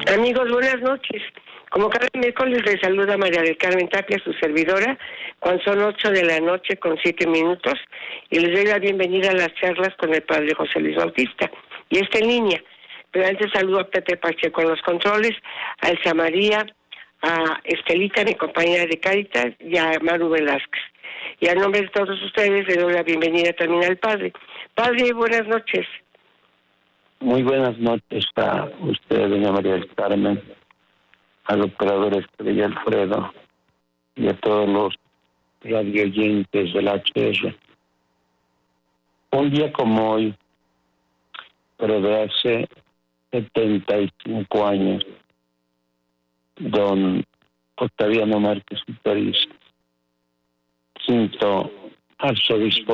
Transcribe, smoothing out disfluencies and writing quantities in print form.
Amigos, buenas noches. Como cada miércoles les saluda María del Carmen Tapia, su servidora, cuando son 8:07 y les doy la bienvenida a las charlas con el padre José Luis Bautista. Y está en línea. Pero antes saludo a Pepe Pacheco con los controles, a Elsa María, a Estelita, mi compañera de Cáritas, y a Maru Velázquez. Y a nombre de todos ustedes le doy la bienvenida también al padre. Padre, buenas noches. Muy buenas noches a usted, doña María del Carmen, al operador Estrella Alfredo y a todos los radioyentes del HR. Un día como hoy, pero de hace 75 años, don Octaviano Márquez y París, quinto arzobispo